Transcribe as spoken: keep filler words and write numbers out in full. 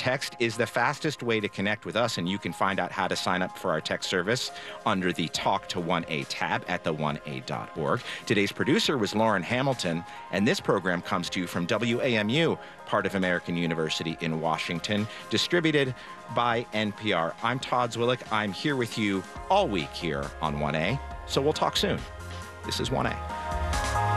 text is the fastest way to connect with us, and you can find out how to sign up for our text service under the Talk to one A tab at the one A dot org. Today's producer was Lauren Hamilton, and this program comes to you from W A M U, part of American University in Washington, distributed by N P R. I'm Todd Zwillich. I'm here with you all week here on one A, so we'll talk soon. This is one A.